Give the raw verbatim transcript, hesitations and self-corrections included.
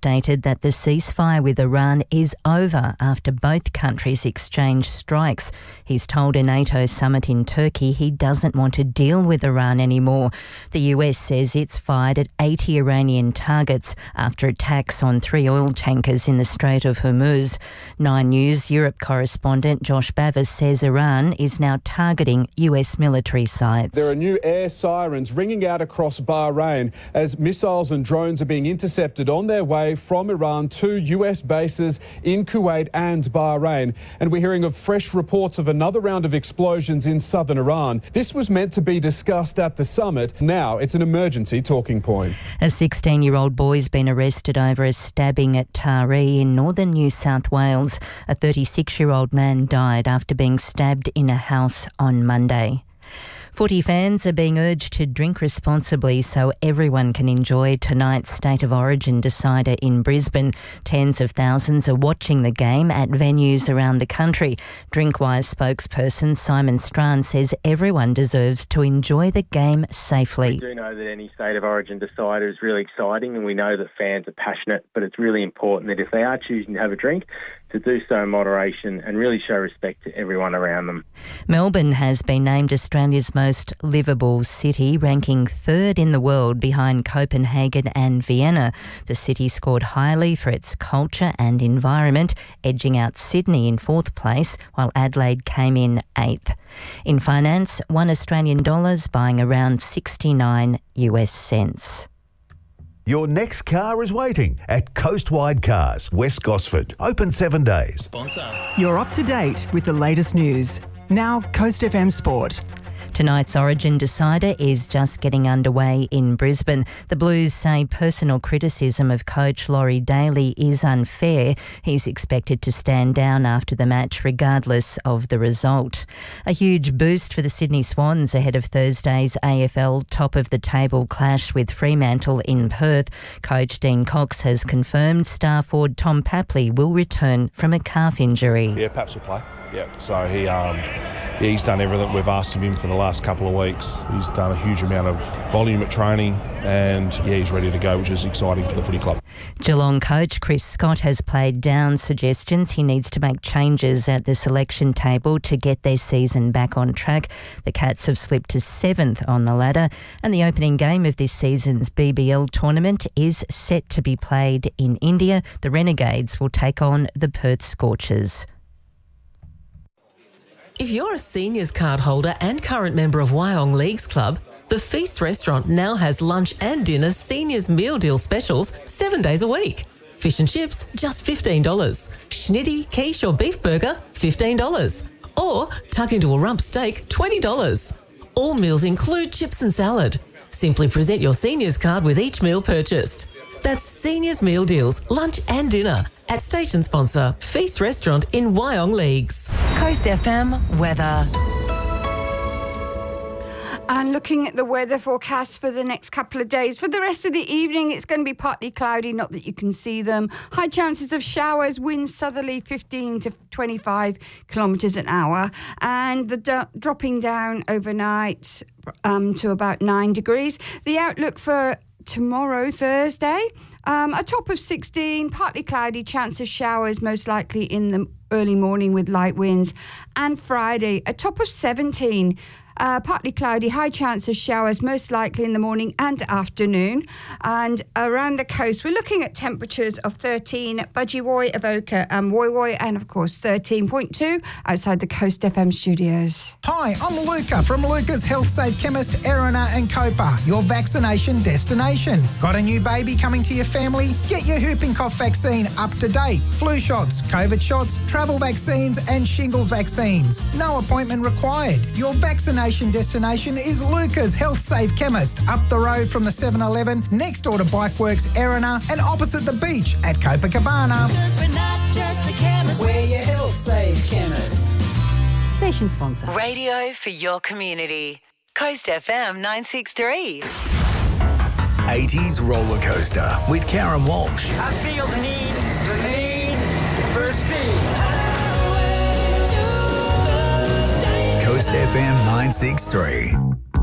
stated that the ceasefire with Iran is over after both countries exchanged strikes. He's told a NATO summit in Turkey he doesn't want to deal with Iran anymore. The U S says it's fired at eighty Iranian targets after attacks on three oil tankers in the Strait of Hormuz. Nine News Europe correspondent Josh Bavis says Iran is now targeting U S military sites. There are new air sirens ringing out across Bahrain as missiles and drones are being intercepted on their way from Iran to U S bases in Kuwait and Bahrain. And we're hearing of fresh reports of another round of explosions in southern Iran. This was meant to be discussed at the summit. Now it's an emergency talking point. A sixteen-year-old boy's been arrested over a stabbing at Taree in northern New South Wales. A thirty-six-year-old man died after being stabbed in a house on Monday. Footy fans are being urged to drink responsibly so everyone can enjoy tonight's State of Origin decider in Brisbane. Tens of thousands are watching the game at venues around the country. Drinkwise spokesperson Simon Strachan says everyone deserves to enjoy the game safely. We do know that any State of Origin decider is really exciting, and we know that fans are passionate, but it's really important that if they are choosing to have a drink, to do so in moderation and really show respect to everyone around them. Melbourne has been named Australia's most livable city, ranking third in the world behind Copenhagen and Vienna. The city scored highly for its culture and environment, edging out Sydney in fourth place, while Adelaide came in eighth. In finance, one Australian dollar's buying around sixty-nine U S cents. Your next car is waiting at Coastwide Cars, West Gosford. Open seven days. Sponsor. You're up to date with the latest news. Now, Coast F M Sport. Tonight's Origin decider is just getting underway in Brisbane. The Blues say personal criticism of coach Laurie Daly is unfair. He's expected to stand down after the match regardless of the result. A huge boost for the Sydney Swans ahead of Thursday's A F L top-of-the-table clash with Fremantle in Perth. Coach Dean Cox has confirmed star forward Tom Papley will return from a calf injury. Yeah, Paps will play. Yeah, so he um, yeah, he's done everything we've asked of him for the last couple of weeks. He's done a huge amount of volume at training and, yeah, he's ready to go, which is exciting for the footy club. Geelong coach Chris Scott has played down suggestions he needs to make changes at the selection table to get their season back on track. The Cats have slipped to seventh on the ladder, and the opening game of this season's B B L tournament is set to be played in India. The Renegades will take on the Perth Scorchers. If you're a seniors card holder and current member of Wyong Leagues Club, the Feast restaurant now has lunch and dinner seniors meal deal specials seven days a week. Fish and chips, just fifteen dollars. Schnitty, quiche or beef burger, fifteen dollars. Or tuck into a rump steak, twenty dollars. All meals include chips and salad. Simply present your seniors card with each meal purchased. That's Seniors Meal Deals, lunch and dinner at station sponsor Feast Restaurant in Wyong Leagues. Coast F M weather. And looking at the weather forecast for the next couple of days. For the rest of the evening, it's going to be partly cloudy, not that you can see them. High chances of showers, winds southerly fifteen to twenty-five kilometres an hour. And the d- dropping down overnight um, to about nine degrees. The outlook for tomorrow, Thursday, um, a top of sixteen, partly cloudy, chance of showers most likely in the early morning with light winds. And Friday, a top of seventeen, Uh, partly cloudy, high chance of showers, most likely in the morning and afternoon. And around the coast, we're looking at temperatures of thirteen at Budgewoi, Avoca and Woy Woy, and of course thirteen point two outside the Coast F M studios. Hi, I'm Luca from Luca's Health Safe Chemist, Erina and Copa, your vaccination destination. Got a new baby coming to your family? Get your whooping cough vaccine up to date. Flu shots, COVID shots, travel vaccines and shingles vaccines. No appointment required. Your vaccination destination is Luca's Health Safe Chemist, up the road from the seven eleven, next door to Bikeworks Erina and opposite the beach at Copacabana. Because we're not just a chemist, we're your Health Safe Chemist. Station sponsor. Radio for your community. Coast F M nine sixty-three. eighties roller coaster with Karen Walsh. I feel the need, the need for speed. Coast F M nine sixty-three.